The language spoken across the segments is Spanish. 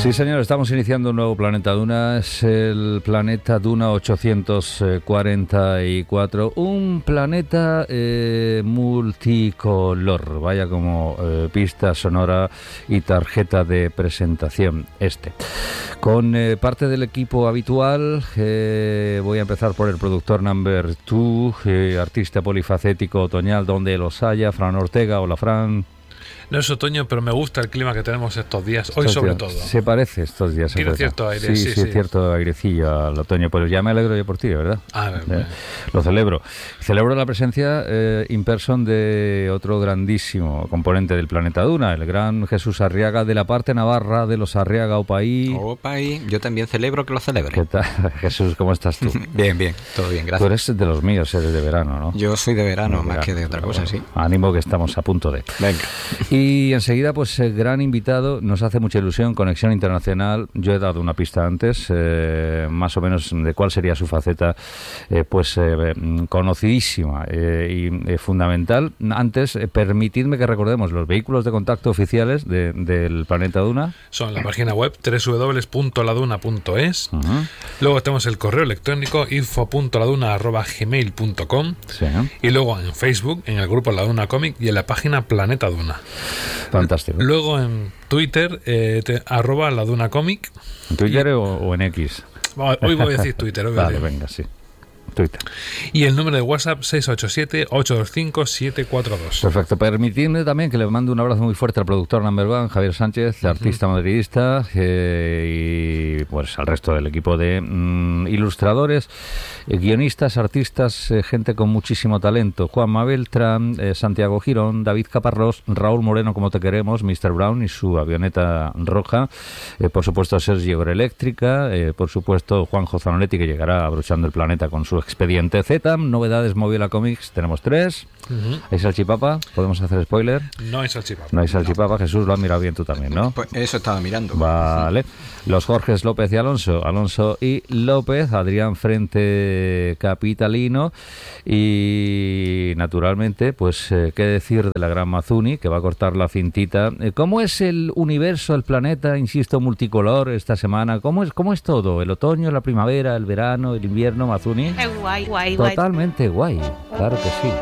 Sí, señor, estamos iniciando un nuevo Planeta Duna. Es el Planeta Duna 844. Un planeta multicolor. Vaya como pista sonora y tarjeta de presentación con parte del equipo habitual. Voy a empezar por el productor number 2, artista polifacético otoñal donde los haya, Fran Ortega. Hola, Fran. No es otoño, pero me gusta el clima que tenemos estos días, hoy sobre todo. Se parece estos días. Tiene cierto aire, sí, cierto airecillo al otoño. Pues ya me alegro yo por ti, ¿verdad? Lo celebro. Celebro la presencia in person de otro grandísimo componente del Planeta Duna, el gran Jesús Arriaga, de la parte navarra de los Arriaga Opaí. Opaí, yo también celebro que lo celebre. ¿Qué tal, Jesús? ¿Cómo estás tú? Bien, todo bien, gracias. Tú eres de los míos, eres de verano, ¿no? Yo soy de verano, más que de otra cosa, sí. Ánimo que estamos a punto de... Venga. Y enseguida, pues, gran invitado, nos hace mucha ilusión, Conexión Internacional. Yo he dado una pista antes, más o menos de cuál sería su faceta, conocidísima y fundamental. Antes, permitidme que recordemos los vehículos de contacto oficiales del Planeta Duna. Son la página web www.laduna.es. Luego tenemos el correo electrónico info.laduna@gmail.com. Sí. Y luego en Facebook, en el grupo La Duna Comic y en la página Planeta Duna. Fantástico. Luego en Twitter, @LaDunaComic. ¿En Twitter o en X? Hoy voy a decir Twitter. Vale, venga, sí. Twitter. Y el número de WhatsApp 687-825-742. Perfecto. Permitidme también que le mando un abrazo muy fuerte al productor number 1, Javier Sánchez, artista madridista, y pues al resto del equipo de ilustradores, guionistas, artistas, gente con muchísimo talento. Juanma Beltrán, Santiago Girón, David Caparrós, Raúl Moreno, como te queremos, Mr. Brown y su avioneta roja, por supuesto Sergio Eléctrica, por supuesto Juanjo Zanoletti, que llegará abrochando el planeta con su Expediente Z. Novedades Movila Comics, tenemos 3. ¿Hay salchipapa? ¿Podemos hacer spoiler? No hay salchipapa. No hay salchipapa. Jesús, lo has mirado bien tú también, ¿no? Pues eso estaba mirando. Vale. Los Jorges López y Alonso y López, Adrián Frente Capitalino, y naturalmente, pues, qué decir de la gran Mazuni, que va a cortar la cintita. ¿Cómo es el universo, el planeta, insisto, multicolor esta semana? ¿Cómo es todo? ¿El otoño, la primavera, el verano, el invierno, Mazuni? Guay. Totalmente guay, claro que sí.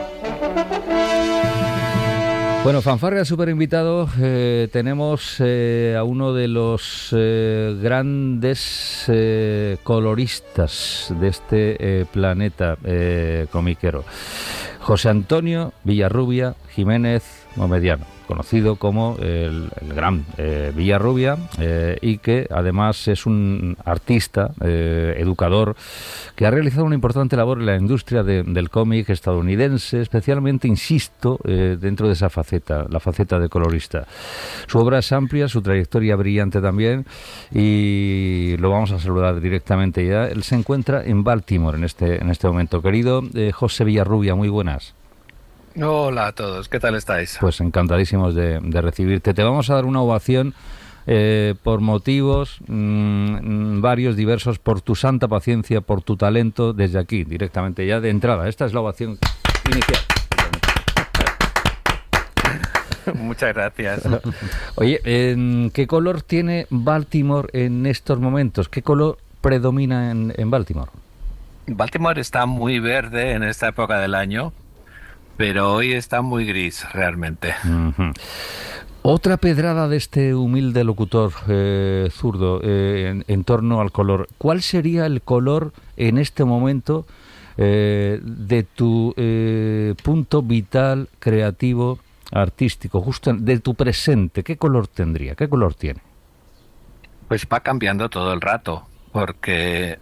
Bueno, fanfarria super invitado. Tenemos a uno de los grandes coloristas de este planeta comiquero, José Antonio Villarrubia Jiménez Momediano, conocido como el gran Villarrubia, y que además es un artista, educador, que ha realizado una importante labor en la industria del cómic estadounidense, especialmente, insisto, dentro de esa faceta, la faceta de colorista. Su obra es amplia, su trayectoria brillante también, y lo vamos a saludar directamente ya. Él se encuentra en Baltimore en este momento. Querido José Villarrubia, muy buenas. Hola a todos, ¿qué tal estáis? Pues encantadísimos de recibirte. Te vamos a dar una ovación por motivos varios, diversos, por tu santa paciencia, por tu talento, desde aquí, directamente ya de entrada. Esta es la ovación inicial. Muchas gracias. Oye, ¿qué color tiene Baltimore en estos momentos? ¿Qué color predomina en Baltimore? Baltimore está muy verde en esta época del año, pero hoy está muy gris realmente. Otra pedrada de este humilde locutor zurdo en torno al color. ¿Cuál sería el color en este momento de tu punto vital, creativo, artístico, justo de tu presente? ¿Qué color tendría? ¿Qué color tiene? Pues va cambiando todo el rato, porque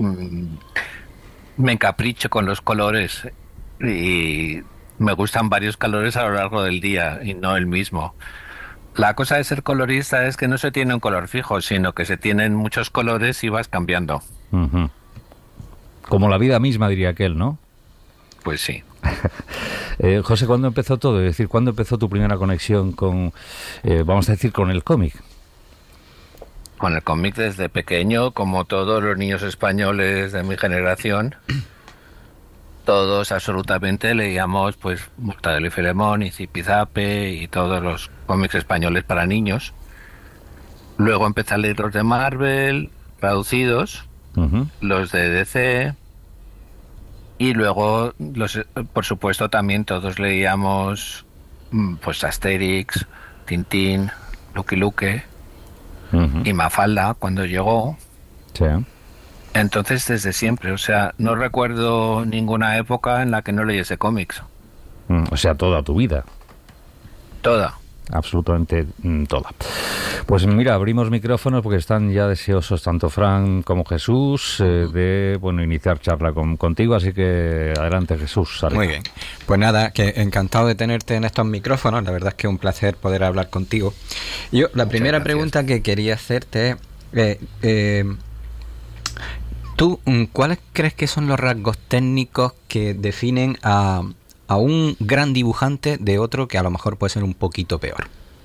me encapricho con los colores y me gustan varios colores a lo largo del día y no el mismo. La cosa de ser colorista es que no se tiene un color fijo, sino que se tienen muchos colores y vas cambiando. Como la vida misma, diría aquel, ¿no? Pues sí. José, ¿cuándo empezó todo? Es decir, ¿cuándo empezó tu primera conexión con, vamos a decir, con el cómic? Con el cómic desde pequeño, como todos los niños españoles de mi generación. Todos absolutamente leíamos pues Mortadelo y Filemón y Zipizape y todos los cómics españoles para niños. Luego empecé a leer los de Marvel, traducidos, los de DC, y luego, por supuesto, también todos leíamos pues Asterix, Tintín, Lucky Luke y Mafalda cuando llegó. Sí. Entonces, desde siempre, o sea, no recuerdo ninguna época en la que no leyese cómics. O sea, toda tu vida. Toda. Absolutamente toda. Pues mira, abrimos micrófonos porque están ya deseosos tanto Fran como Jesús de iniciar charla contigo, así que adelante, Jesús. Sale. Muy bien. Pues nada, que encantado de tenerte en estos micrófonos, la verdad es que es un placer poder hablar contigo. La primera pregunta que quería hacerte es, ¿tú cuáles crees que son los rasgos técnicos que definen a un gran dibujante de otro que a lo mejor puede ser un poquito peor?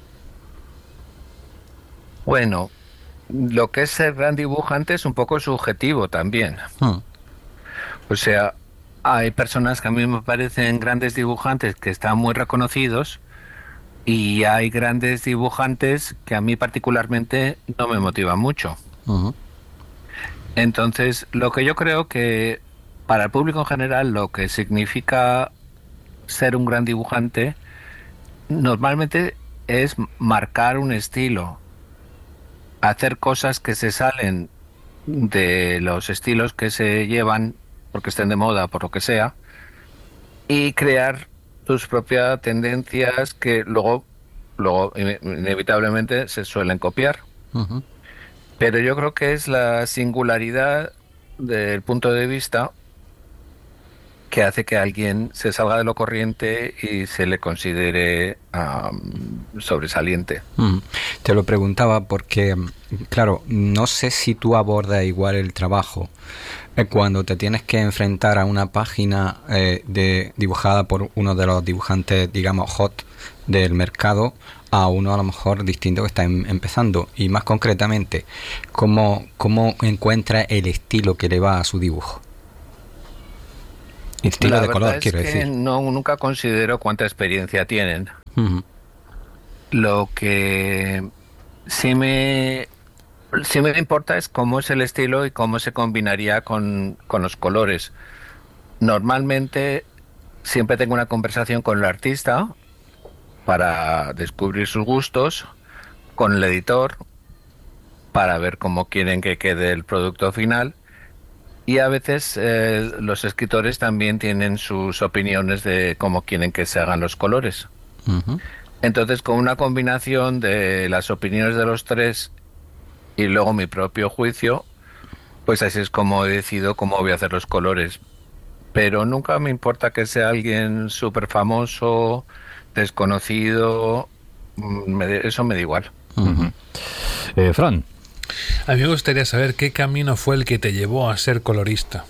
Bueno, lo que es ser gran dibujante es un poco subjetivo también. O sea, hay personas que a mí me parecen grandes dibujantes que están muy reconocidos, y hay grandes dibujantes que a mí particularmente no me motivan mucho. Entonces, lo que yo creo que para el público en general, lo que significa ser un gran dibujante normalmente es marcar un estilo, hacer cosas que se salen de los estilos que se llevan porque estén de moda, por lo que sea, y crear tus propias tendencias que luego inevitablemente se suelen copiar. Pero yo creo que es la singularidad del punto de vista que hace que alguien se salga de lo corriente y se le considere sobresaliente. Te lo preguntaba porque, claro, no sé si tú abordas igual el trabajo cuando te tienes que enfrentar a una página dibujada por uno de los dibujantes, digamos, hot del mercado, a uno a lo mejor distinto que está empezando. Y más concretamente, ¿cómo encuentra el estilo que le va a su dibujo? Estilo de color, quiero decir. Nunca considero cuánta experiencia tienen. Lo que sí me importa es cómo es el estilo y cómo se combinaría con los colores. Normalmente siempre tengo una conversación con el artista para descubrir sus gustos, con el editor para ver cómo quieren que quede el producto final. Y a veces los escritores también tienen sus opiniones de cómo quieren que se hagan los colores. Entonces, con una combinación de las opiniones de los tres y luego mi propio juicio, pues así es como he decidido cómo voy a hacer los colores. Pero nunca me importa que sea alguien súper famoso, desconocido, eso me da igual. Fran. A mí me gustaría saber qué camino fue el que te llevó a ser colorista.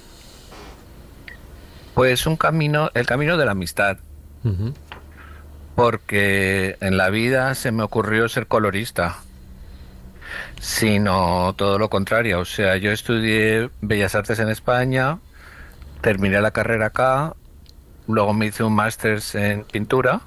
Pues el camino de la amistad. Porque en la vida se me ocurrió ser colorista, sino todo lo contrario. O sea, yo estudié Bellas Artes en España, terminé la carrera acá, luego me hice un máster en pintura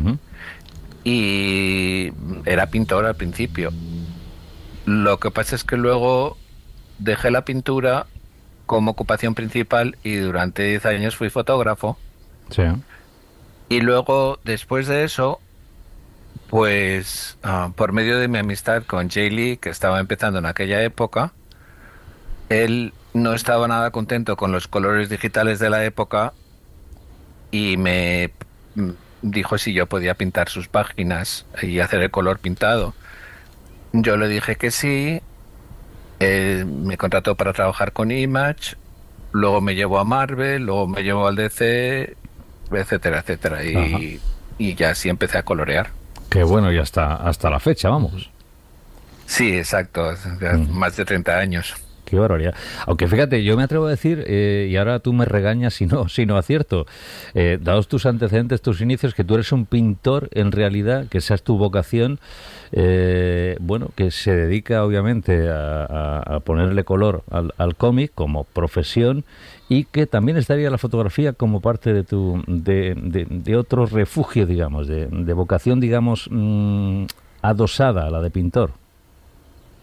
y era pintor al principio. Lo que pasa es que luego dejé la pintura como ocupación principal y durante 10 años fui fotógrafo. Sí. Y luego, después de eso, pues por medio de mi amistad con Jay Lee, que estaba empezando en aquella época, él no estaba nada contento con los colores digitales de la época y me dijo si yo podía pintar sus páginas y hacer el color pintado. Yo le dije que sí, me contrató para trabajar con Image, luego me llevó a Marvel, luego me llevó al DC, etcétera, etcétera, y ya así empecé a colorear. Qué bueno, y hasta la fecha, vamos. Sí, exacto, más de 30 años. Qué barbaridad. Aunque fíjate, yo me atrevo a decir, y ahora tú me regañas si no acierto, dados tus antecedentes, tus inicios, que tú eres un pintor en realidad, que esa es tu vocación, que se dedica obviamente a ponerle color al cómic como profesión, y que también estaría la fotografía como parte de otro refugio, digamos, de vocación, digamos, adosada a la de pintor.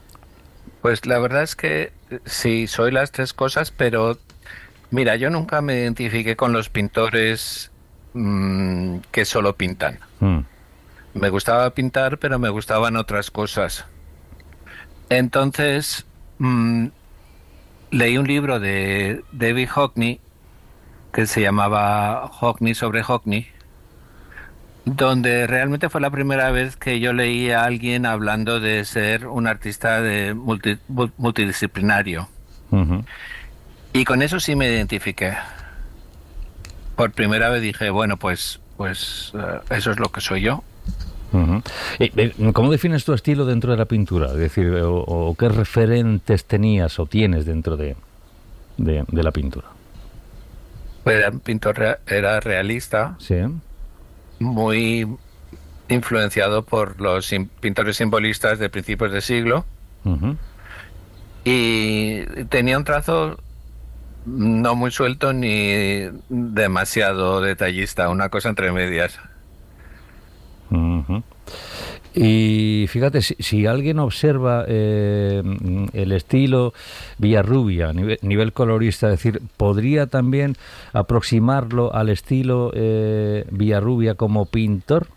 Pues la verdad es que sí, soy las tres cosas, pero mira, yo nunca me identifiqué con los pintores que solo pintan. Mm, Me gustaba pintar, pero me gustaban otras cosas. Entonces, mm, leí un libro de David Hockney que se llamaba Hockney sobre Hockney, donde realmente fue la primera vez que yo leí a alguien hablando de ser un artista multidisciplinario. ujú, Y con eso sí me identifiqué. Por primera vez dije, bueno, eso es lo que soy yo. ujú. ¿Cómo defines tu estilo dentro de la pintura? Es decir, o qué referentes tenías o tienes dentro de la pintura. Era un pintor, era realista, Sí. muy influenciado por los pintores simbolistas de principios de siglo, Ujú, y tenía un trazo no muy suelto ni demasiado detallista, una cosa entre medias. ujú. Y fíjate, si alguien observa el estilo Villarrubia, nivel colorista, es decir, ¿podría también aproximarlo al estilo Villarrubia como pintor?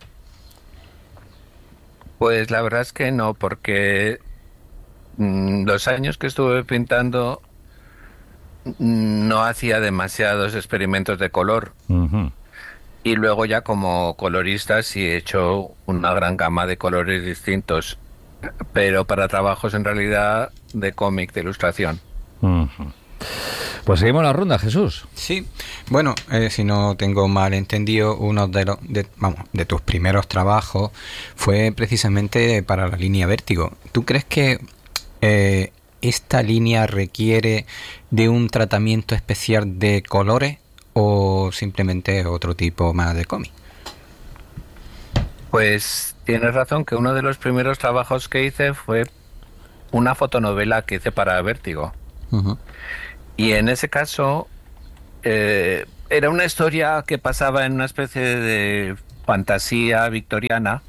Pues la verdad es que no, porque los años que estuve pintando no hacía demasiados experimentos de color. Ujú, Y luego ya como colorista sí he hecho una gran gama de colores distintos, pero para trabajos en realidad de cómic, de ilustración. ujú. Pues seguimos la ronda, Jesús. Sí, bueno, si no tengo mal entendido, uno de tus primeros trabajos fue precisamente para la línea Vértigo. ¿Tú crees que esta línea requiere de un tratamiento especial de colores o simplemente otro tipo más de cómic? Pues tienes razón que uno de los primeros trabajos que hice fue una fotonovela que hice para Vértigo. Ujú. Y en ese caso era una historia que pasaba en una especie de fantasía victoriana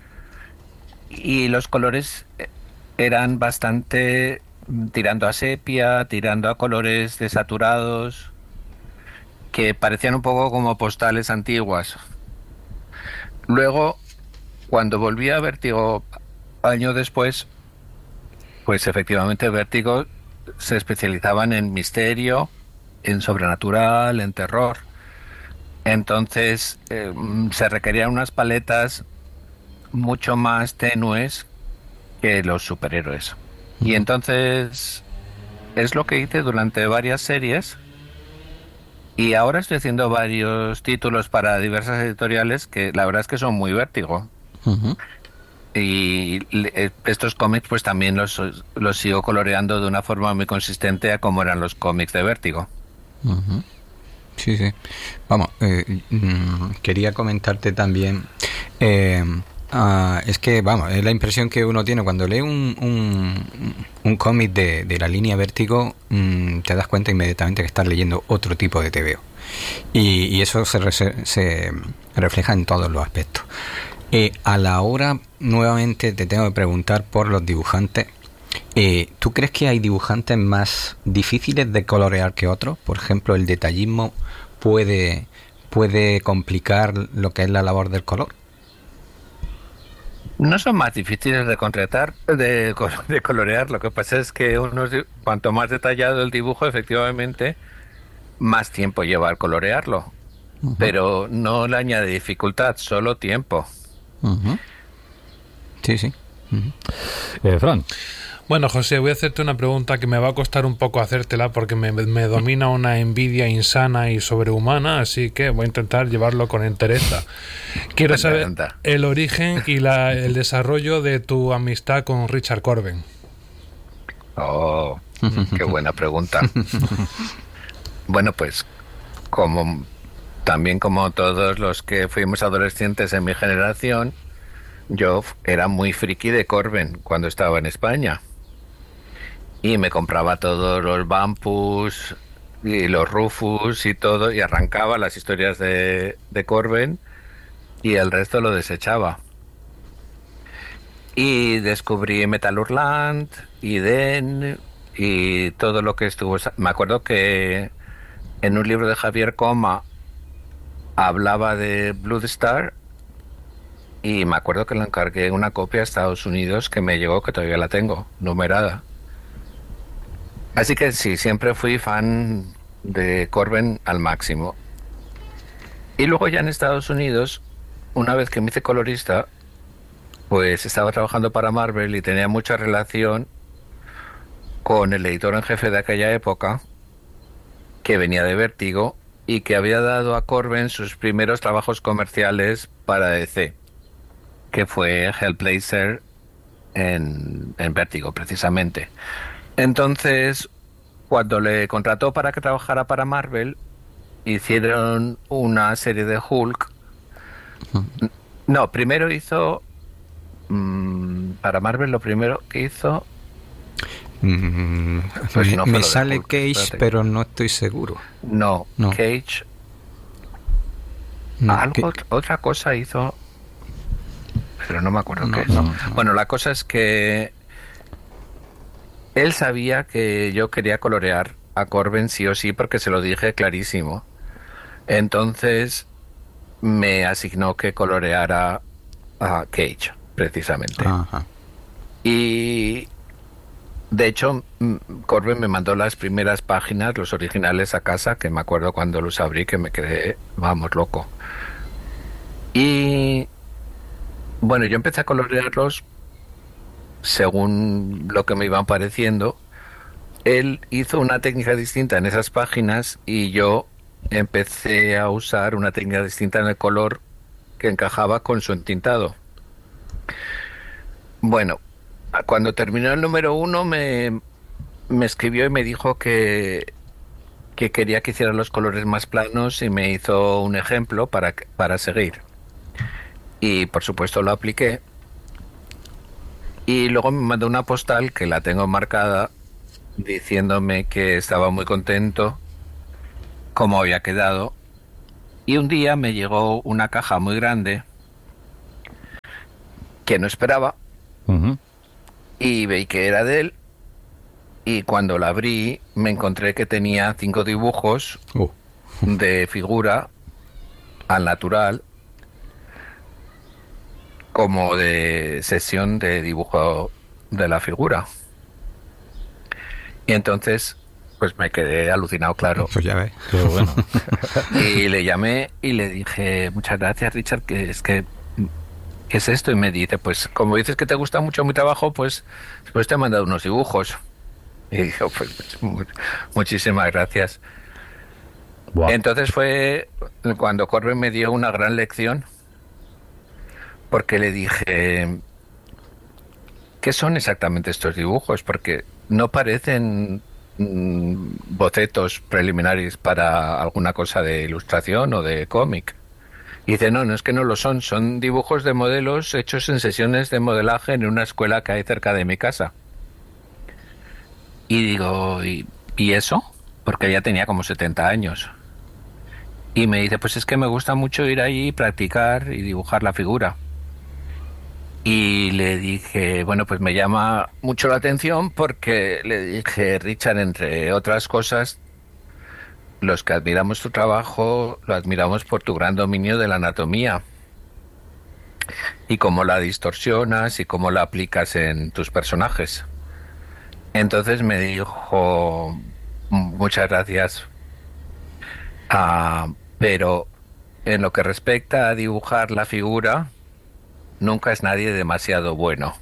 y los colores eran bastante tirando a sepia, tirando a colores desaturados, que parecían un poco como postales antiguas. Luego, cuando volví a Vértigo años después, pues efectivamente Vértigo se especializaban en misterio, en sobrenatural, en terror. Entonces se requerían unas paletas mucho más tenues que los superhéroes. Y entonces es lo que hice durante varias series. Y ahora estoy haciendo varios títulos para diversas editoriales que la verdad es que son muy Vértigo. Ujú. Y estos cómics pues también los sigo coloreando de una forma muy consistente a como eran los cómics de Vértigo. Ujú. Sí, sí. Vamos, quería comentarte también. eh, es que, vamos, es la impresión que uno tiene cuando lee un cómic de la línea Vértigo, te das cuenta inmediatamente que estás leyendo otro tipo de TVO. Y eso se refleja en todos los aspectos. A la hora, nuevamente, te tengo que preguntar por los dibujantes. ¿Tú crees que hay dibujantes más difíciles de colorear que otros? Por ejemplo, ¿el detallismo puede complicar lo que es la labor del color? No son más difíciles de contratar, de colorear. Lo que pasa es que cuanto más detallado el dibujo, efectivamente, más tiempo lleva al colorearlo. Ujú. Pero no le añade dificultad, solo tiempo. Ujú. Sí, sí. Ujú. Fran. Bueno, José, voy a hacerte una pregunta que me va a costar un poco hacértela porque me domina una envidia insana y sobrehumana, así que voy a intentar llevarlo con entereza. Quiero saber el origen y el desarrollo de tu amistad con Richard Corben. Oh, qué buena pregunta. Bueno, pues también como todos los que fuimos adolescentes en mi generación, yo era muy friki de Corben cuando estaba en España. Y me compraba todos los Bumpus y los Rufus y todo, y arrancaba las historias de Corben y el resto lo desechaba. Y descubrí Metal Hurlant, Iden y todo lo que estuvo. Me acuerdo que en un libro de Javier Coma hablaba de Bloodstar y me acuerdo que le encargué una copia a Estados Unidos que me llegó, que todavía la tengo, numerada. Así que sí, siempre fui fan de Corben al máximo. Y luego ya en Estados Unidos, una vez que me hice colorista, pues estaba trabajando para Marvel y tenía mucha relación con el editor en jefe de aquella época, que venía de Vértigo y que había dado a Corben sus primeros trabajos comerciales para DC, que fue Hellblazer en Vértigo, precisamente. Entonces, cuando le contrató para que trabajara para Marvel, hicieron una serie de Hulk. No, primero hizo... para Marvel lo primero que hizo... Pues no me sale Hulk, Cage, espérate. Pero no estoy seguro. No. Cage... No, otra cosa hizo... Pero no me acuerdo qué es. No. Bueno, la cosa es que él sabía que yo quería colorear a Corben sí o sí porque se lo dije clarísimo. Entonces me asignó que coloreara a Cage, precisamente. Ajá. Y de hecho Corben me mandó las primeras páginas, los originales, a casa, que me acuerdo cuando los abrí que me quedé, vamos, loco. Y bueno, yo empecé a colorearlos según lo que me iban pareciendo. Él hizo una técnica distinta en esas páginas y yo empecé a usar una técnica distinta en el color que encajaba con su entintado. Bueno, cuando terminó el número 1 me escribió y me dijo que quería que hiciera los colores más planos y me hizo un ejemplo para seguir. Y por supuesto lo apliqué. Y luego me mandó una postal que la tengo marcada diciéndome que estaba muy contento cómo había quedado. Y un día me llegó una caja muy grande que no esperaba. Uh-huh. Y veí que era de él. Y cuando la abrí me encontré que tenía 5 dibujos de figura al natural, como de sesión de dibujo de la figura. Y entonces pues me quedé alucinado, claro. Pues ya ves. Pero bueno. Y le llamé y le dije, muchas gracias, Richard, ¿qué es esto? Y me dice, pues como dices que te gusta mucho mi trabajo, pues te he mandado unos dibujos. Y dijo, pues muchísimas gracias. Wow. Entonces fue cuando Corben me dio una gran lección, porque le dije, ¿qué son exactamente estos dibujos? Porque no parecen bocetos preliminares para alguna cosa de ilustración o de cómic. Y dice, no, es que no lo son, son dibujos de modelos hechos en sesiones de modelaje en una escuela que hay cerca de mi casa. Y digo, ¿y eso? Porque ya tenía como 70 años. Y me dice, pues es que me gusta mucho ir ahí y practicar y dibujar la figura. Y le dije, bueno, pues me llama mucho la atención porque le dije, Richard, entre otras cosas, los que admiramos tu trabajo, lo admiramos por tu gran dominio de la anatomía y cómo la distorsionas y cómo la aplicas en tus personajes. Entonces me dijo, muchas gracias, pero en lo que respecta a dibujar la figura, nunca es nadie demasiado bueno.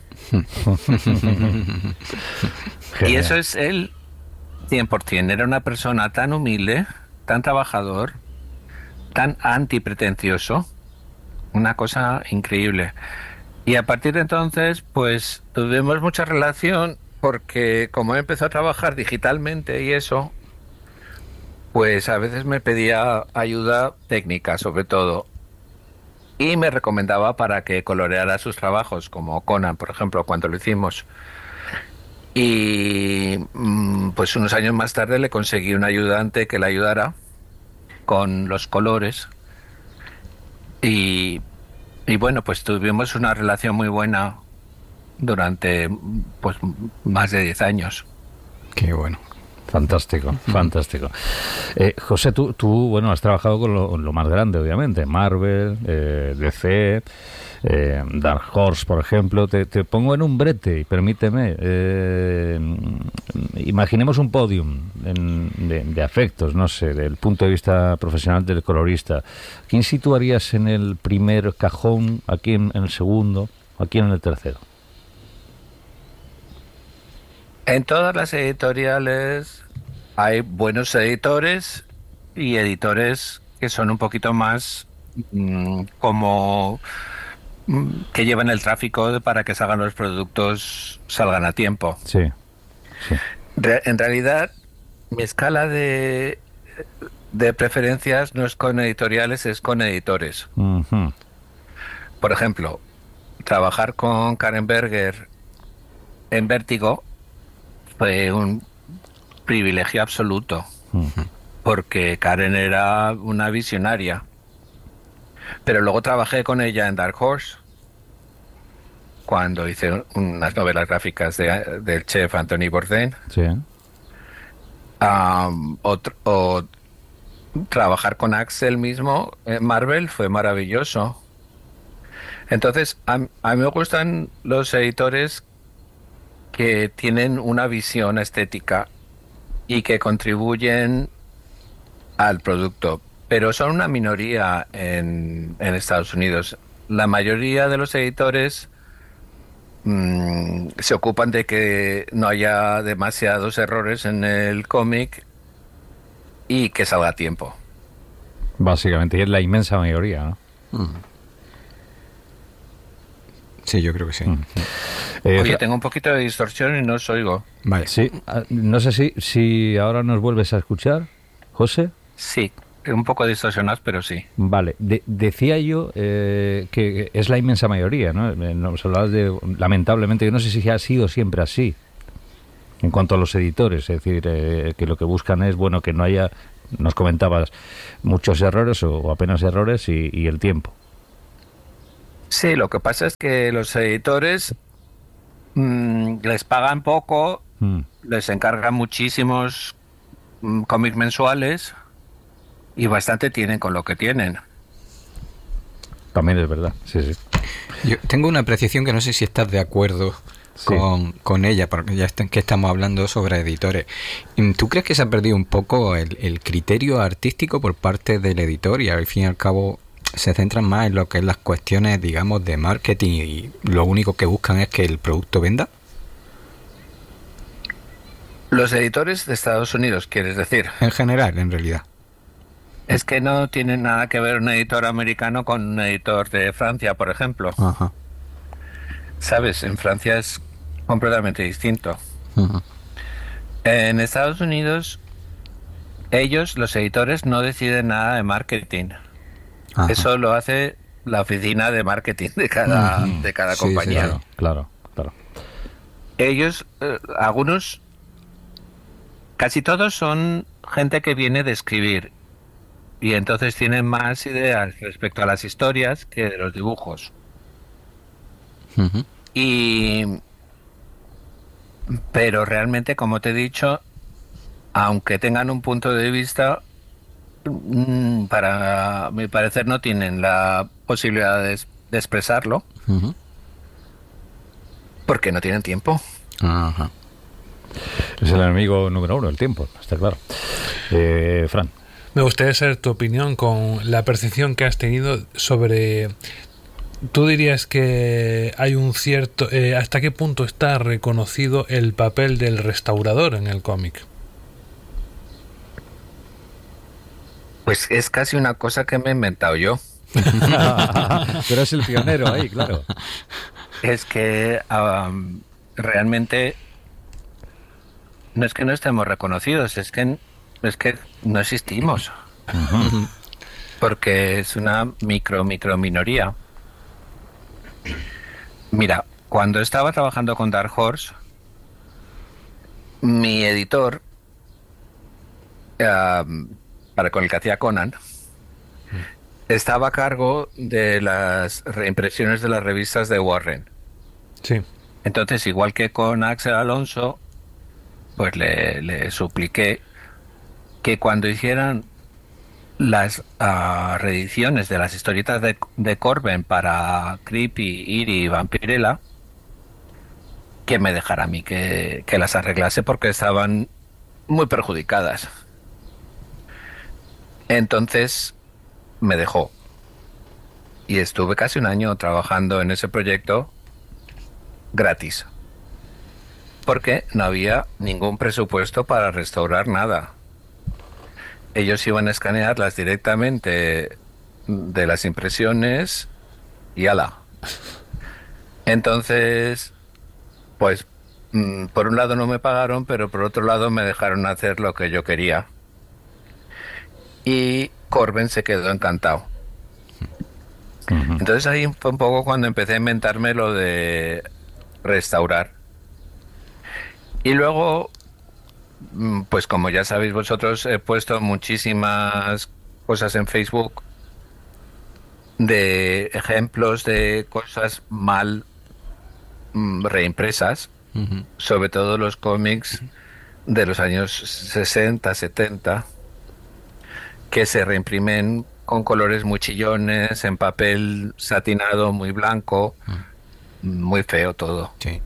Y eso es él 100%. Era una persona tan humilde, tan trabajador, tan antipretencioso, una cosa increíble. Y a partir de entonces, pues tuvimos mucha relación porque como empezó a trabajar digitalmente y eso, pues a veces me pedía ayuda técnica, sobre todo. Y me recomendaba para que coloreara sus trabajos, como Conan, por ejemplo, cuando lo hicimos. Y pues unos años más tarde le conseguí un ayudante que le ayudara con los colores. Y bueno, pues tuvimos una relación muy buena durante pues más de 10 años. Qué bueno. Fantástico, fantástico. José, tú bueno, has trabajado con lo más grande, obviamente, Marvel, DC, Dark Horse, por ejemplo. Te pongo en un brete y permíteme. Imaginemos un podium de afectos, no sé, del punto de vista profesional del colorista. ¿Quién situarías en el primer cajón, aquí en el segundo, aquí en el tercero? En todas las editoriales hay buenos editores y editores que son un poquito más que llevan el tráfico para que salgan los productos, salgan a tiempo. Sí. En realidad, mi escala de preferencias no es con editoriales, es con editores. Uh-huh. Por ejemplo, trabajar con Karen Berger en Vértigo fue un privilegio absoluto, porque Karen era una visionaria. Pero luego trabajé con ella en Dark Horse, cuando hice unas novelas gráficas del chef Anthony Bourdain. Sí. O trabajar con Axel mismo en Marvel fue maravilloso. Entonces, a mí me gustan los editores que tienen una visión estética y que contribuyen al producto, pero son una minoría en Estados Unidos. La mayoría de los editores se ocupan de que no haya demasiados errores en el cómic y que salga a tiempo. Básicamente, y es la inmensa mayoría, ¿no? Sí, yo creo que sí. Oye, tengo un poquito de distorsión y no os oigo. Vale. Sí, no sé si ahora nos vuelves a escuchar, José. Sí, un poco distorsionados, pero sí. Vale, decía yo que es la inmensa mayoría, ¿no? Nos hablabas de, lamentablemente, yo no sé si ha sido siempre así, en cuanto a los editores, es decir, que lo que buscan es, bueno, que no haya, nos comentabas, muchos errores o apenas errores y el tiempo. Sí, lo que pasa es que los editores les pagan poco, les encargan muchísimos cómics mensuales y bastante tienen con lo que tienen. También es verdad, sí. Yo tengo una apreciación que no sé si estás de acuerdo con ella, porque ya que estamos hablando sobre editores. ¿Tú crees que se ha perdido un poco el criterio artístico por parte del editor y al fin y al cabo se centran más en lo que es las cuestiones, digamos, de marketing y lo único que buscan es que el producto venda? Los editores de Estados Unidos, ¿quieres decir? En general, en realidad. Es que no tiene nada que ver un editor americano con un editor de Francia, por ejemplo. Ajá. ¿Sabes? En Francia es completamente distinto. Ajá. En Estados Unidos, ellos, los editores, no deciden nada de marketing. Ajá. Eso lo hace la oficina de marketing de cada compañía. Sí, claro. Ellos, algunos, casi todos son gente que viene de escribir y entonces tienen más ideas respecto a las historias que de los dibujos. Uh-huh. Pero realmente, como te he dicho, aunque tengan un punto de vista, para mi parecer no tienen la posibilidad de expresarlo. Uh-huh. Porque no tienen tiempo. Ajá. Es el enemigo número uno, el tiempo, está claro. Fran. Me gustaría saber tu opinión con la percepción que has tenido sobre... ¿Tú dirías que hay un cierto... ¿hasta qué punto está reconocido el papel del restaurador en el cómic? Pues es casi una cosa que me he inventado yo. Tú eres el pionero ahí, claro. Es que realmente no es que no estemos reconocidos, es que no existimos. Uh-huh. Porque es una micro minoría. Mira, cuando estaba trabajando con Dark Horse, mi editor, con el que hacía Conan, estaba a cargo de las reimpresiones de las revistas de Warren. Sí. Entonces, igual que con Axel Alonso, pues le supliqué que cuando hicieran las reediciones de las historietas de Corben para Creepy, Eerie y Vampirella, que me dejara a mí que las arreglase porque estaban muy perjudicadas. Entonces me dejó y estuve casi un año trabajando en ese proyecto gratis porque no había ningún presupuesto para restaurar nada. Ellos iban a escanearlas directamente de las impresiones y ala. Entonces, pues por un lado no me pagaron, pero por otro lado me dejaron hacer lo que yo quería. Y Corben se quedó encantado. Entonces ahí fue un poco cuando empecé a inventarme lo de restaurar. Y luego, pues como ya sabéis vosotros, he puesto muchísimas cosas en Facebook de ejemplos de cosas mal reimpresas, sobre todo los cómics de los años 60, 70, que se reimprimen con colores muy chillones, en papel satinado muy blanco, muy feo todo. Sí.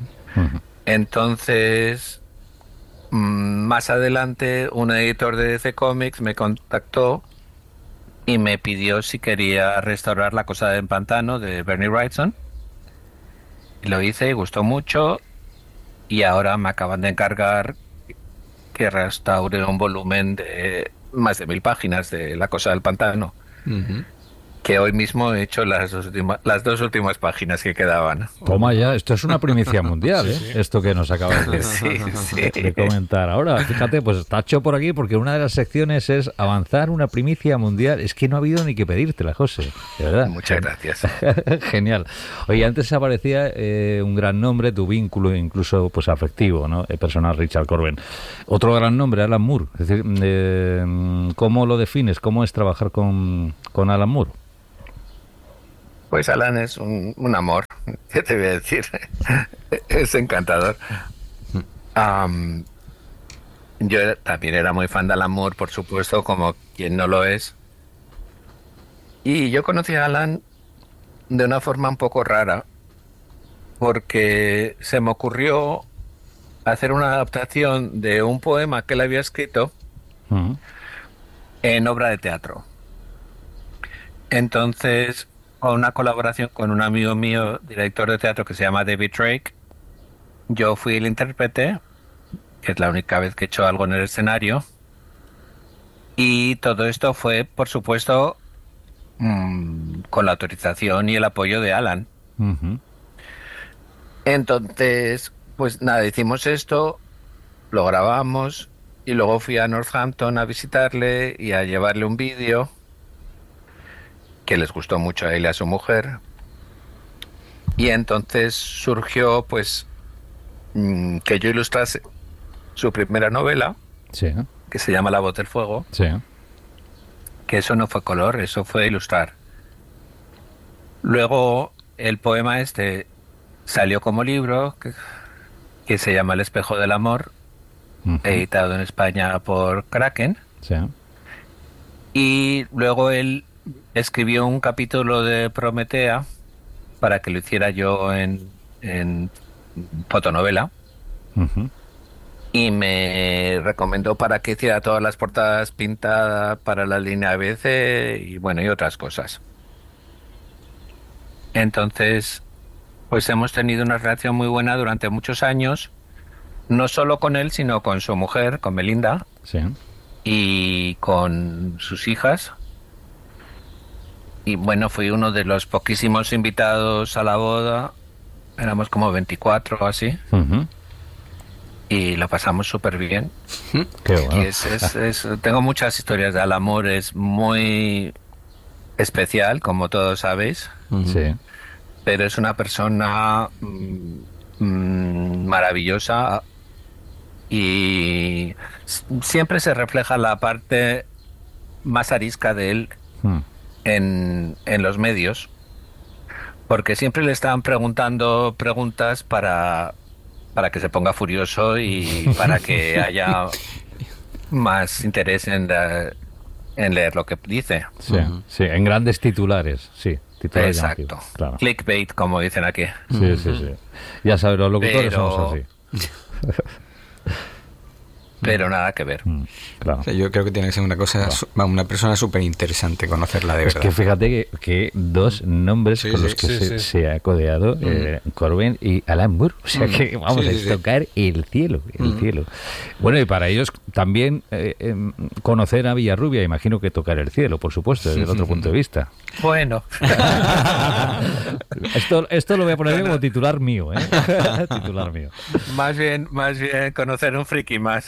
Entonces, más adelante, un editor de DC Comics me contactó y me pidió si quería restaurar La Cosa del Pantano de Bernie Wrightson. Y lo hice y gustó mucho. Y ahora me acaban de encargar que restaure un volumen de más de 1000 páginas de La Cosa del Pantano. Que hoy mismo he hecho las dos últimas páginas que quedaban. Toma ya, esto es una primicia mundial, ¿eh? Sí. Esto que nos acabas de comentar. Ahora, fíjate, pues está hecho por aquí porque una de las secciones es avanzar una primicia mundial. Es que no ha habido ni que pedírtela, José, de verdad. Muchas gracias. Genial. Oye, antes aparecía un gran nombre, tu vínculo incluso pues afectivo, ¿no? El personal Richard Corben. Otro gran nombre, Alan Moore. Es decir, ¿cómo lo defines? ¿Cómo es trabajar con Alan Moore? Pues Alan es un amor, ¿qué te voy a decir? Es encantador. Yo también era muy fan de Alan Moore, por supuesto, como quien no lo es. Y yo conocí a Alan de una forma un poco rara, porque se me ocurrió hacer una adaptación de un poema que él había escrito en obra de teatro. Entonces, con una colaboración con un amigo mío, director de teatro que se llama David Drake, yo fui el intérprete, que es la única vez que he hecho algo en el escenario, y todo esto fue, por supuesto, con la autorización y el apoyo de Alan. Entonces, pues nada, hicimos esto, lo grabamos, y luego fui a Northampton a visitarle y a llevarle un vídeo que les gustó mucho a él y a su mujer. Y entonces surgió pues que yo ilustrase su primera novela, sí, que se llama La voz del fuego, sí, que eso no fue color, eso fue ilustrar. Luego el poema este salió como libro que se llama El espejo del amor, editado en España por Kraken. Sí. Y luego él escribió un capítulo de Prometea para que lo hiciera yo en fotonovela. Y me recomendó para que hiciera todas las portadas pintadas para la línea ABC y bueno, y otras cosas. Entonces, pues hemos tenido una relación muy buena durante muchos años, no solo con él, sino con su mujer, con Melinda, sí, y con sus hijas. Y bueno, fui uno de los poquísimos invitados a la boda, éramos como 24 o así. Y lo pasamos súper bien. Qué bueno. Y tengo muchas historias de Alan Moore, es muy especial, como todos sabéis. Sí. Pero es una persona maravillosa y siempre se refleja la parte más arisca de él en los medios, porque siempre le estaban preguntando preguntas para que se ponga furioso y para que haya más interés en leer lo que dice. Sí, sí, en grandes titulares, sí. Titulares Exacto. llamativos, claro. Clickbait, como dicen aquí. Sí, sí, sí. Ya sabes, los locutores somos así. Pero nada que ver. Claro. O sea, yo creo que tiene que ser una cosa, una persona súper interesante conocerla de verdad. Es que fíjate que dos nombres con los que se ha codeado Corbyn y Alan Moore. O sea que vamos a tocar el cielo, el cielo. Bueno, y para ellos también conocer a Villarrubia, imagino que tocar el cielo, por supuesto, desde el otro punto de vista. Bueno. Esto lo voy a poner como titular mío, ¿eh? Titular mío. Más bien conocer un friki más.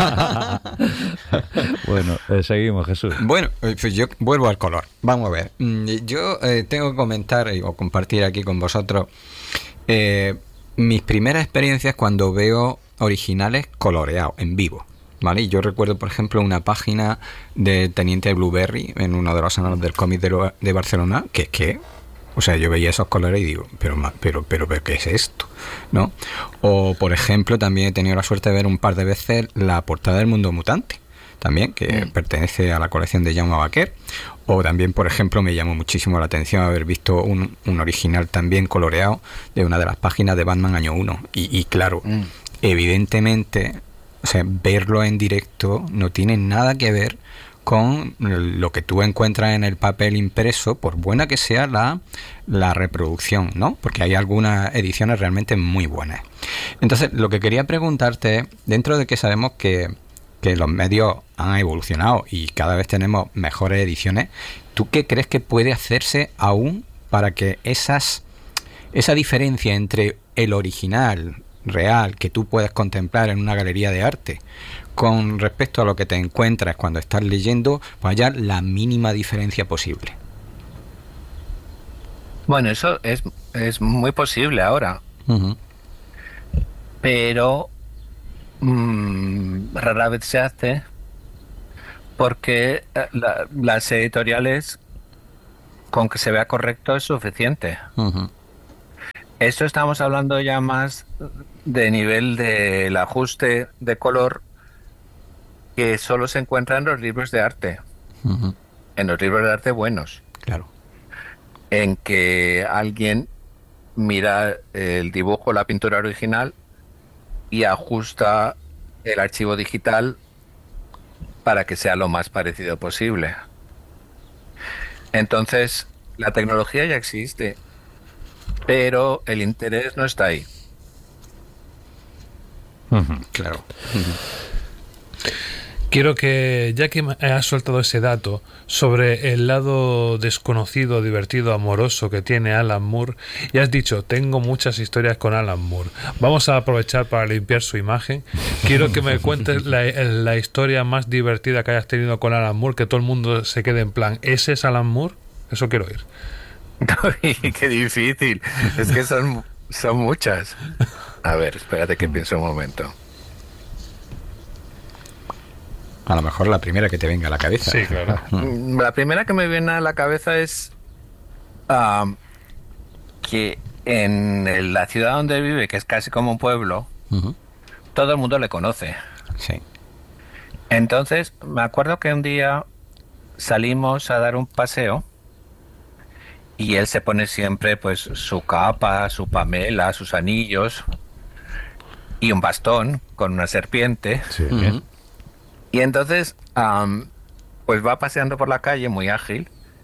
Bueno, seguimos, Jesús. Bueno, pues yo vuelvo al color. Vamos a ver. Yo tengo que comentar o compartir aquí con vosotros mis primeras experiencias cuando veo originales coloreados en vivo. ¿Vale? Y yo recuerdo, por ejemplo, una página de Teniente Blueberry en uno de los salones del cómic de Barcelona, o sea, yo veía esos colores y digo, pero ¿qué es esto? ¿No? O, por ejemplo, también he tenido la suerte de ver un par de veces la portada del Mundo Mutante, también, que pertenece a la colección de Jaume Baquer. O también, por ejemplo, me llamó muchísimo la atención haber visto un original también coloreado de una de las páginas de Batman Año 1. Y claro, evidentemente, o sea, verlo en directo no tiene nada que ver con lo que tú encuentras en el papel impreso, por buena que sea la reproducción, ¿no? Porque hay algunas ediciones realmente muy buenas. Entonces, lo que quería preguntarte es, dentro de que sabemos que los medios han evolucionado y cada vez tenemos mejores ediciones, ¿tú qué crees que puede hacerse aún para que esa diferencia entre el original real que tú puedes contemplar en una galería de arte con respecto a lo que te encuentras cuando estás leyendo, pues haya la mínima diferencia posible? Bueno, eso es muy posible ahora. Pero rara vez se hace porque las editoriales, con que se vea correcto, es suficiente. Esto estamos hablando ya más de nivel del ajuste de color que solo se encuentra en los libros de arte. En los libros de arte buenos. Claro. En que alguien mira el dibujo, la pintura original y ajusta el archivo digital para que sea lo más parecido posible. Entonces, la tecnología ya existe, pero el interés no está ahí. Claro. Quiero que, ya que has soltado ese dato sobre el lado desconocido, divertido, amoroso que tiene Alan Moore, y has dicho, tengo muchas historias con Alan Moore, vamos a aprovechar para limpiar su imagen. Quiero que me cuentes la historia más divertida que hayas tenido con Alan Moore, que todo el mundo se quede en plan, ¿ese es Alan Moore? Eso quiero oír. Qué difícil. Es que son muchas. A ver, espérate que pienso un momento. A lo mejor la primera que te venga a la cabeza. Sí, claro. La primera que me viene a la cabeza es que en la ciudad donde vive, que es casi como un pueblo, todo el mundo le conoce. Sí. Entonces, me acuerdo que un día salimos a dar un paseo y él se pone siempre pues su capa, su pamela, sus anillos y un bastón con una serpiente. Sí. Y entonces, pues va paseando por la calle muy ágil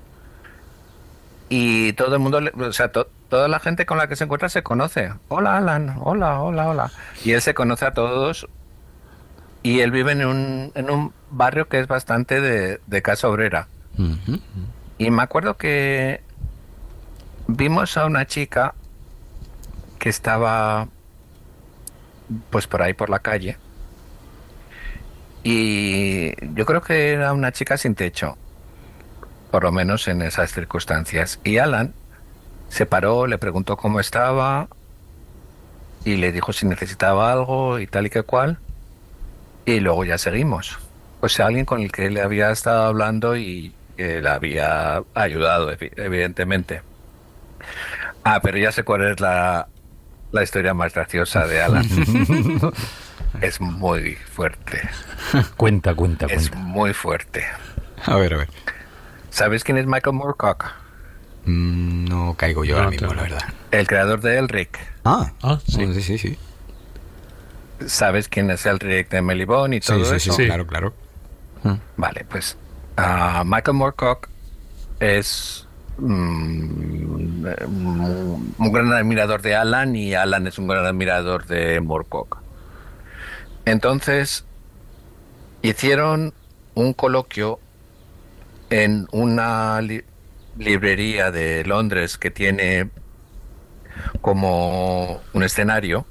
y todo el mundo, o sea, toda la gente con la que se encuentra se conoce. Hola, Alan, hola, hola, hola. Y él se conoce a todos y él vive en un barrio que es bastante de casa obrera. Y me acuerdo que vimos a una chica que estaba pues por ahí por la calle. Y yo creo que era una chica sin techo, por lo menos en esas circunstancias. Y Alan se paró, le preguntó cómo estaba y le dijo si necesitaba algo y tal y que cual. Y luego ya seguimos. O sea, alguien con el que le había estado hablando y que le había ayudado, evidentemente. Pero ya sé cuál es la historia más graciosa de Alan. Es muy fuerte. Cuenta. Es muy fuerte. A ver. ¿Sabes quién es Michael Moorcock? No caigo yo ahora mismo, la verdad. El creador de Elric. Sí. Sí. ¿Sabes quién es Elric de Melibón y todo eso? Sí, claro. Vale, pues Michael Moorcock es un gran admirador de Alan y Alan es un gran admirador de Moorcock. Entonces hicieron un coloquio en una librería de Londres que tiene como un escenario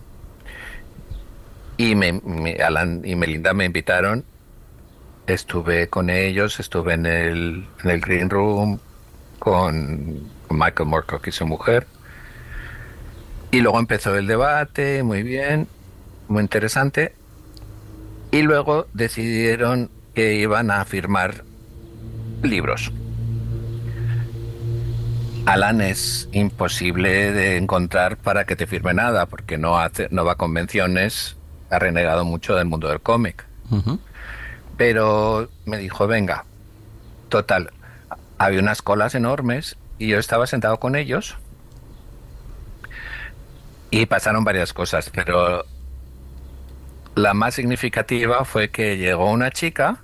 y Alan y Melinda me invitaron. Estuve con ellos, estuve en el Green Room con Michael Moorcock y su mujer y luego empezó el debate, muy bien, muy interesante, y luego decidieron que iban a firmar libros. Alan es imposible de encontrar para que te firme nada porque no va a convenciones, ha renegado mucho del mundo del cómic. Pero me dijo, venga, total, había unas colas enormes y yo estaba sentado con ellos y pasaron varias cosas, pero la más significativa fue que llegó una chica,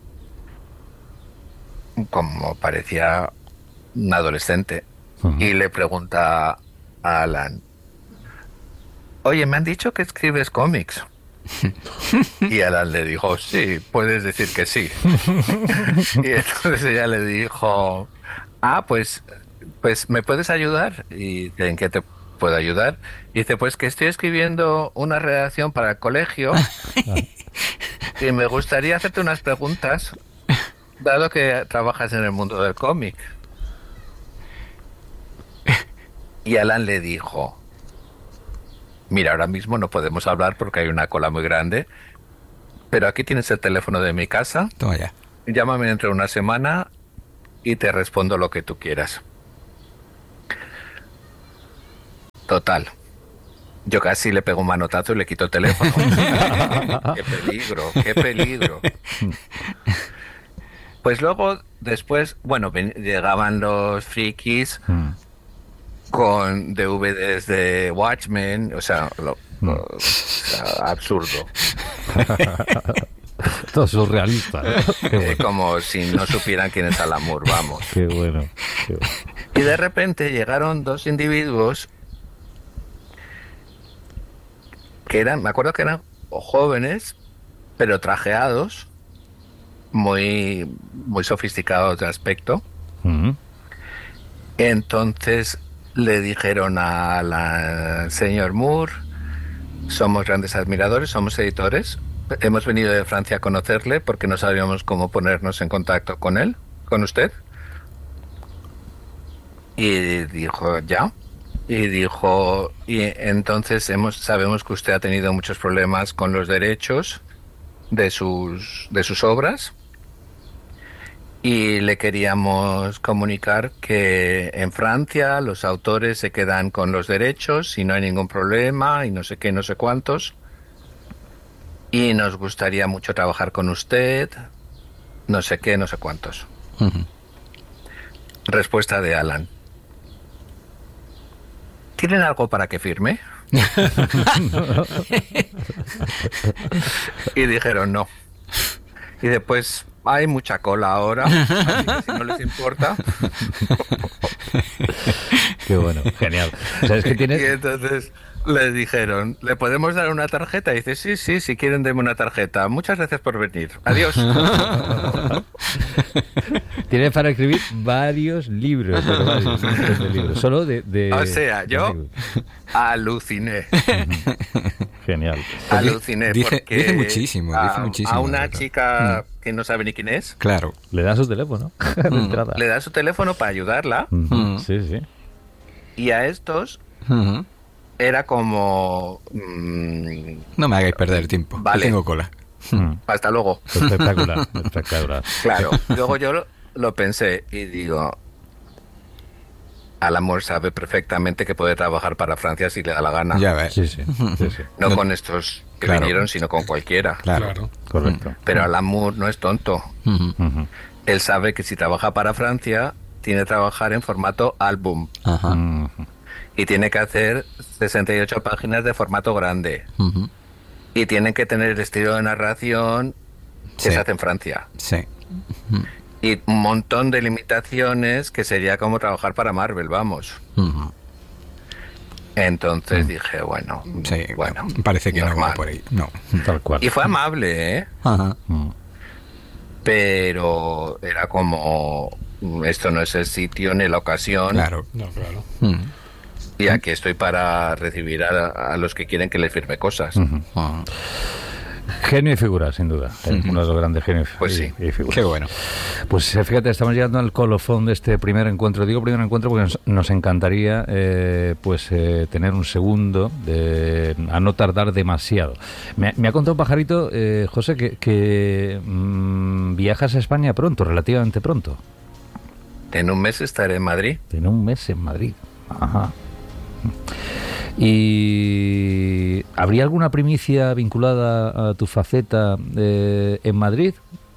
como parecía un adolescente, y le pregunta a Alan, oye, me han dicho que escribes cómics. Y Alan le dijo, sí, puedes decir que sí. Y entonces ella le dijo, pues ¿me puedes ayudar? Y ¿en qué te puedo ayudar? Y dice, pues que estoy escribiendo una redacción para el colegio y me gustaría hacerte unas preguntas, dado que trabajas en el mundo del cómic. Y Alan le dijo, mira, ahora mismo no podemos hablar porque hay una cola muy grande, pero aquí tienes el teléfono de mi casa. Toma ya. Llámame dentro de una semana y te respondo lo que tú quieras. Total. Yo casi le pego un manotazo y le quito el teléfono. ¡Qué peligro! ¡Qué peligro! Pues luego, después, bueno, llegaban los frikis con DVDs de Watchmen, o sea, absurdo. Todo surrealista, ¿no? Bueno. Como si no supieran quién es Alan Moore, vamos. Qué bueno. Y de repente llegaron dos individuos que me acuerdo que eran jóvenes, pero trajeados, muy sofisticados de aspecto. Entonces le dijeron al señor Moore, somos grandes admiradores, somos editores, hemos venido de Francia a conocerle porque no sabíamos cómo ponernos en contacto con él, con usted. Y dijo, ya. Y dijo, y entonces sabemos que usted ha tenido muchos problemas con los derechos de sus obras. Y le queríamos comunicar que en Francia los autores se quedan con los derechos y no hay ningún problema y no sé qué, no sé cuántos. Y nos gustaría mucho trabajar con usted, no sé qué, no sé cuántos. Respuesta de Alan. ¿Tienen algo para que firme? Y dijeron no. Y después... hay mucha cola ahora, así que si no les importa. Qué bueno, genial. ¿Sabes qué tienes? Y entonces les dijeron, ¿le podemos dar una tarjeta? Y dice, sí, si quieren denme una tarjeta. Muchas gracias por venir. Adiós. Tienes para escribir varios libros, solo de o sea, yo aluciné. Genial. Aluciné dice porque muchísimo, a una chica que no sabe ni quién es, claro, le da su teléfono de entrada. Le da su teléfono para ayudarla. Sí. Y a estos era como no me hagáis perder tiempo, vale, tengo cola. Hasta luego. Espectacular. Claro. Luego yo lo pensé y digo, Alan sabe perfectamente que puede trabajar para Francia si le da la gana. Ya ves. Sí, sí. No con estos que vinieron, sino con cualquiera. Claro. Correcto. Pero Alan Moore no es tonto. Ujú. Él sabe que si trabaja para Francia, tiene que trabajar en formato álbum. Ajá. Ujú. Y tiene que hacer 68 páginas de formato grande. Ujú. Y tienen que tener el estilo de narración que Sí. se hace en Francia. Sí. Y un montón de limitaciones que sería como trabajar para Marvel, vamos. Ujú. Entonces dije, bueno, Sí, bueno, parece que no normal. va por ahí. No. Tal cual. Y fue amable, ¿eh? Ajá. Mm. Pero era como, esto no es el sitio ni la ocasión. Claro. No, claro. Y aquí estoy para recibir a los que quieren que les firme cosas. Ujú. Ajá. Genio y figura, sin duda. Uno de los grandes genios Pues sí. y figuras. Qué bueno. Pues fíjate, estamos llegando al colofón de este primer encuentro. Digo primer encuentro porque nos encantaría tener un segundo, a no tardar demasiado. Me ha contado un pajarito, José, que viajas a España pronto, relativamente pronto. En un mes estaré en Madrid. En un mes en Madrid. Ajá. ¿Y habría alguna primicia vinculada a tu faceta en Madrid?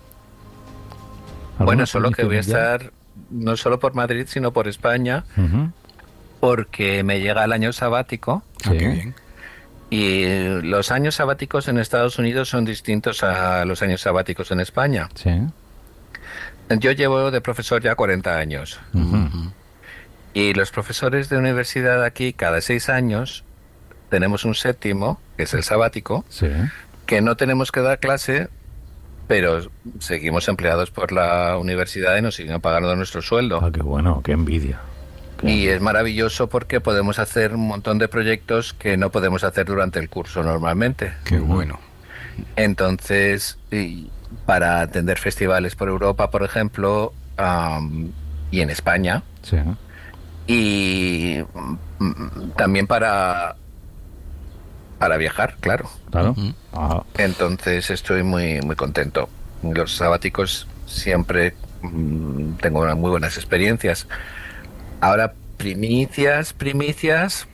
Bueno, solo que voy a mundial? estar no solo por Madrid, sino por España, Ujú. porque me llega el año sabático. Ah, Sí. qué bien. Y los años sabáticos en Estados Unidos son distintos a los años sabáticos en España. Sí. Yo llevo de profesor ya 40 años. Ujú. Y los profesores de universidad aquí, cada 6 años, tenemos un séptimo, que es el sabático, Sí. que no tenemos que dar clase, pero seguimos empleados por la universidad y nos siguen pagando nuestro sueldo. Ah, qué bueno, qué envidia. Y es maravilloso porque podemos hacer un montón de proyectos que no podemos hacer durante el curso normalmente. Qué bueno. Entonces, y para atender festivales por Europa, por ejemplo, y en España, Sí. y también para viajar, claro. Claro. Ujú. Ajá. Entonces estoy muy muy contento. Los sabáticos siempre tengo muy buenas experiencias. Ahora, primicias,